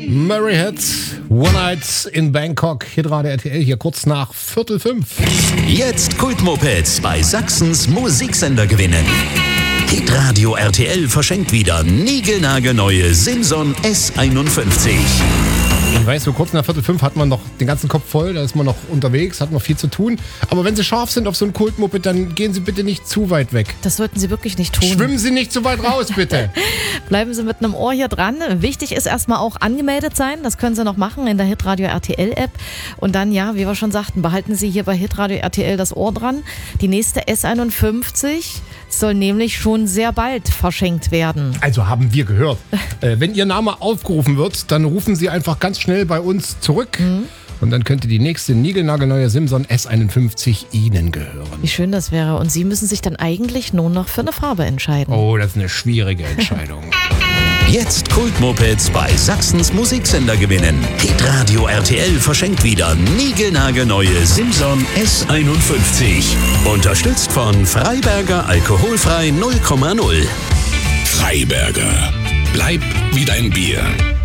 Murray Head, One Night in Bangkok, Hitradio RTL, hier kurz nach 4:45. Jetzt Kultmopeds bei Sachsens Musiksender gewinnen. Hitradio RTL verschenkt wieder niegelnagelneue Simson S51. Ich weiß, so kurz nach 4:45 hat man noch den ganzen Kopf voll, da ist man noch unterwegs, hat noch viel zu tun. Aber wenn Sie scharf sind auf so ein Kultmoped, dann gehen Sie bitte nicht zu weit weg. Das sollten Sie wirklich nicht tun. Schwimmen Sie nicht zu weit raus, bitte. Bleiben Sie mit einem Ohr hier dran. Wichtig ist erstmal auch angemeldet sein. Das können Sie noch machen in der Hitradio RTL App. Und dann, ja, wie wir schon sagten, behalten Sie hier bei Hitradio RTL das Ohr dran. Die nächste S51 soll nämlich schon sehr bald verschenkt werden. Also haben wir gehört. Wenn Ihr Name aufgerufen wird, dann rufen Sie einfach ganz schnell bei uns zurück. Und dann könnte die nächste niegelnagelneue Simson S51 Ihnen gehören. Wie schön das wäre. Und Sie müssen sich dann eigentlich nur noch für eine Farbe entscheiden. Oh, das ist eine schwierige Entscheidung. Jetzt Kultmopeds bei Sachsens Musiksender gewinnen. Hitradio RTL verschenkt wieder niegelnagelneue Simson S51. Unterstützt von Freiberger Alkoholfrei 0,0. Freiberger. Bleib wie dein Bier.